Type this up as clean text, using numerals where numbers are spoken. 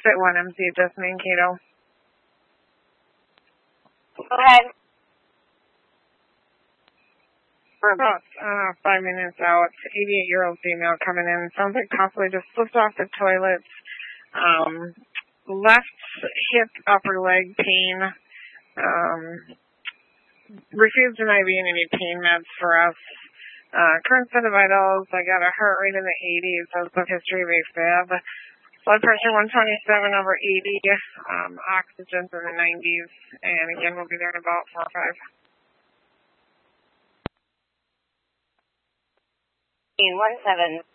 exit 1 MC, just Mankato. Go ahead. We're about 5 minutes out. 88-year-old female coming in. Sounds like possibly just slipped off the toilets. Left hip, upper leg pain. Refused an IV and any pain meds for us. Current set of vitals, I got a heart rate in the 80s. That's the history of AFib. Blood pressure 127 over 80. Oxygen's in the 90s. And again, we'll be there in about 4 or 5. 17.